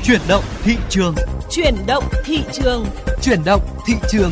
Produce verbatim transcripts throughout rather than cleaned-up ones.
Chuyển động thị trường. Chuyển động thị trường. Chuyển động thị trường.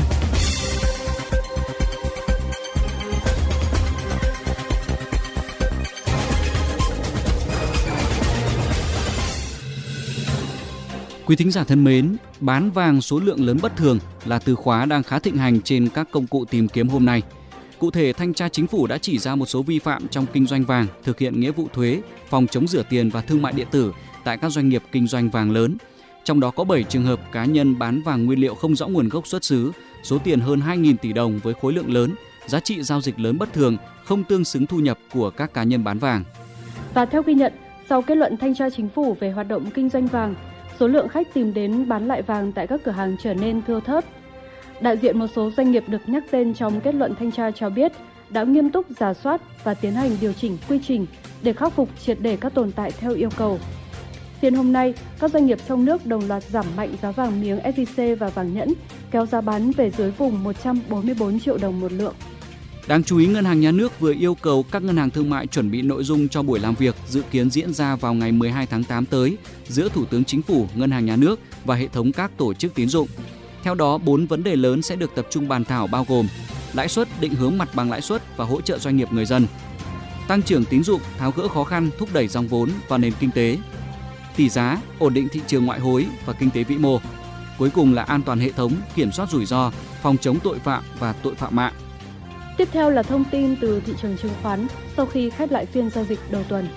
Quý thính giả thân mến, bán vàng số lượng lớn bất thường là từ khóa đang khá thịnh hành trên các công cụ tìm kiếm hôm nay. Cụ thể, Thanh tra Chính phủ đã chỉ ra một số vi phạm trong kinh doanh vàng, thực hiện nghĩa vụ thuế, phòng chống rửa tiền và thương mại điện tử tại các doanh nghiệp kinh doanh vàng lớn. Trong đó có bảy trường hợp cá nhân bán vàng nguyên liệu không rõ nguồn gốc xuất xứ, số tiền hơn hai nghìn tỷ đồng với khối lượng lớn, giá trị giao dịch lớn bất thường, không tương xứng thu nhập của các cá nhân bán vàng. Và theo ghi nhận, sau kết luận Thanh tra Chính phủ về hoạt động kinh doanh vàng, số lượng khách tìm đến bán lại vàng tại các cửa hàng trở nên thưa thớt. Đại diện một số doanh nghiệp được nhắc tên trong kết luận thanh tra cho biết đã nghiêm túc rà soát và tiến hành điều chỉnh quy trình để khắc phục triệt để các tồn tại theo yêu cầu. Phiên hôm nay, các doanh nghiệp trong nước đồng loạt giảm mạnh giá vàng miếng ét gi xê và vàng nhẫn, kéo giá bán về dưới vùng một trăm bốn mươi tư triệu đồng một lượng. Đáng chú ý, Ngân hàng Nhà nước vừa yêu cầu các ngân hàng thương mại chuẩn bị nội dung cho buổi làm việc dự kiến diễn ra vào ngày mười hai tháng tám tới giữa Thủ tướng Chính phủ, Ngân hàng Nhà nước và hệ thống các tổ chức tín dụng. Theo đó, bốn vấn đề lớn sẽ được tập trung bàn thảo bao gồm lãi suất, định hướng mặt bằng lãi suất và hỗ trợ doanh nghiệp người dân, tăng trưởng tín dụng, tháo gỡ khó khăn, thúc đẩy dòng vốn vào nền kinh tế, tỷ giá, ổn định thị trường ngoại hối và kinh tế vĩ mô. Cuối cùng là an toàn hệ thống, kiểm soát rủi ro, phòng chống tội phạm và tội phạm mạng. Tiếp theo là thông tin từ thị trường chứng khoán sau khi khép lại phiên giao dịch đầu tuần.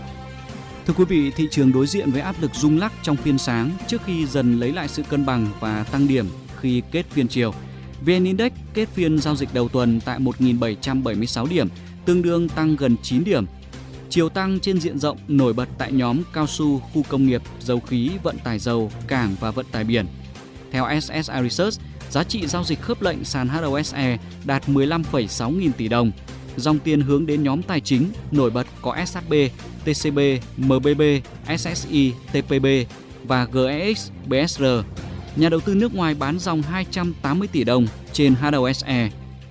Thưa quý vị, thị trường đối diện với áp lực rung lắc trong phiên sáng trước khi dần lấy lại sự cân bằng và tăng điểm khi kết phiên chiều. vê en Index kết phiên giao dịch đầu tuần tại một nghìn bảy trăm bảy mươi sáu điểm, tương đương tăng gần chín điểm. Chiều tăng trên diện rộng nổi bật tại nhóm cao su, khu công nghiệp, dầu khí, vận tải dầu, cảng và vận tải biển. Theo ét ét i Research, giá trị giao dịch khớp lệnh sàn hát o ét e đạt mười lăm phẩy sáu nghìn tỷ đồng. Dòng tiền hướng đến nhóm tài chính nổi bật có ét hát bê, tê xê bê, em bê bê, ét ét i, tê pê bê và giê e ích bê ét rờ. Nhà đầu tư nước ngoài bán dòng hai trăm tám mươi tỷ đồng trên hát o ét e.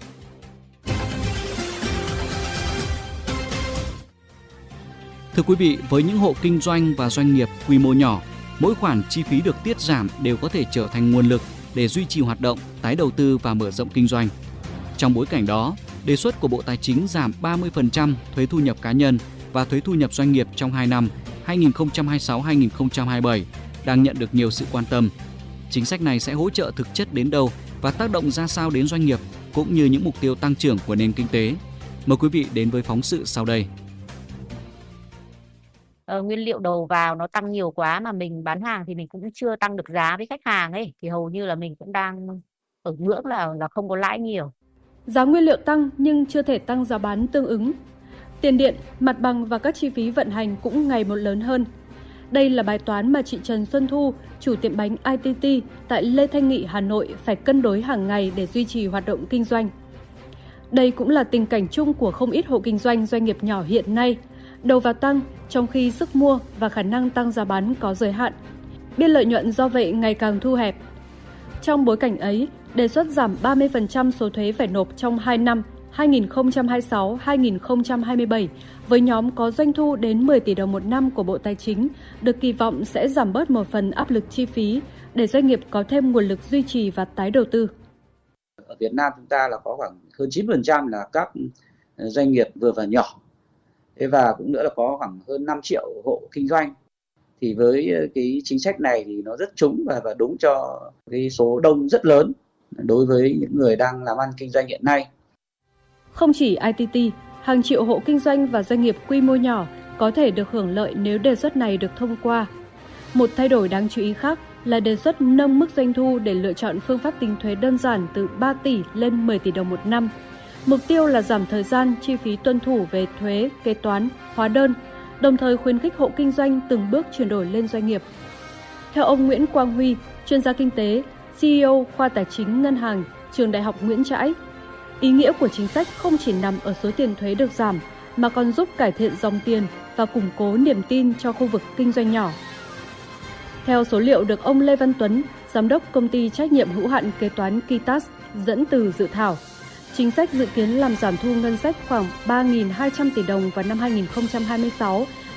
Thưa quý vị, với những hộ kinh doanh và doanh nghiệp quy mô nhỏ, mỗi khoản chi phí được tiết giảm đều có thể trở thành nguồn lực để duy trì hoạt động, tái đầu tư và mở rộng kinh doanh. Trong bối cảnh đó, đề xuất của Bộ Tài chính giảm ba mươi phần trăm thuế thu nhập cá nhân và thuế thu nhập doanh nghiệp trong hai năm hai nghìn không trăm hai mươi sáu đến hai nghìn không trăm hai mươi bảy đang nhận được nhiều sự quan tâm. Chính sách này sẽ hỗ trợ thực chất đến đâu và tác động ra sao đến doanh nghiệp cũng như những mục tiêu tăng trưởng của nền kinh tế. Mời quý vị đến với phóng sự sau đây. Ờ, nguyên liệu đầu vào nó tăng nhiều quá mà mình bán hàng thì mình cũng chưa tăng được giá với khách hàng ấy, thì hầu như là mình cũng đang ở ngưỡng là là không có lãi nhiều. Giá nguyên liệu tăng nhưng chưa thể tăng giá bán tương ứng. Tiền điện, mặt bằng và các chi phí vận hành cũng ngày một lớn hơn. Đây là bài toán mà chị Trần Xuân Thu, chủ tiệm bánh i tê tê tại Lê Thanh Nghị, Hà Nội phải cân đối hàng ngày để duy trì hoạt động kinh doanh. Đây cũng là tình cảnh chung của không ít hộ kinh doanh doanh nghiệp nhỏ hiện nay. Đầu vào tăng, trong khi sức mua và khả năng tăng giá bán có giới hạn. Biên lợi nhuận do vậy ngày càng thu hẹp. Trong bối cảnh ấy, đề xuất giảm ba mươi phần trăm số thuế phải nộp trong hai năm hai nghìn không trăm hai mươi sáu đến hai nghìn không trăm hai mươi bảy với nhóm có doanh thu đến mười tỷ đồng một năm của Bộ Tài chính được kỳ vọng sẽ giảm bớt một phần áp lực chi phí để doanh nghiệp có thêm nguồn lực duy trì và tái đầu tư. Ở Việt Nam chúng ta là có khoảng hơn chín phần trăm là các doanh nghiệp vừa và nhỏ. Và cũng nữa là có khoảng hơn năm triệu hộ kinh doanh. Thì với cái chính sách này thì nó rất trúng và, và đúng cho cái số đông rất lớn đối với những người đang làm ăn kinh doanh hiện nay. Không chỉ i tê tê, hàng triệu hộ kinh doanh và doanh nghiệp quy mô nhỏ có thể được hưởng lợi nếu đề xuất này được thông qua. Một thay đổi đáng chú ý khác là đề xuất nâng mức doanh thu để lựa chọn phương pháp tính thuế đơn giản từ ba tỷ lên mười tỷ đồng một năm. Mục tiêu là giảm thời gian, chi phí tuân thủ về thuế, kế toán, hóa đơn, đồng thời khuyến khích hộ kinh doanh từng bước chuyển đổi lên doanh nghiệp. Theo ông Nguyễn Quang Huy, chuyên gia kinh tế, xê e ô khoa tài chính ngân hàng, trường Đại học Nguyễn Trãi, ý nghĩa của chính sách không chỉ nằm ở số tiền thuế được giảm, mà còn giúp cải thiện dòng tiền và củng cố niềm tin cho khu vực kinh doanh nhỏ. Theo số liệu được ông Lê Văn Tuấn, giám đốc công ty trách nhiệm hữu hạn kế toán Kitas dẫn từ dự thảo, chính sách dự kiến làm giảm thu ngân sách khoảng ba nghìn hai trăm tỷ đồng vào năm hai nghìn không trăm hai mươi sáu